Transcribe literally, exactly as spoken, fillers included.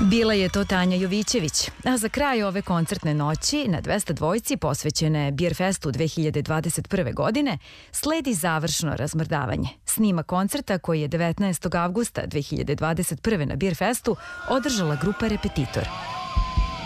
Bila je to Tanja Jovićević, a za kraj ove koncertne noći na dvesta dvojci posvećene Beer Festu dve hiljade dvadeset prve. godine sledi završno razmrdavanje. Snima koncerta koji je devetnaestog avgusta dve hiljade dvadeset prve. na Beer Festu održala grupa Repetitor.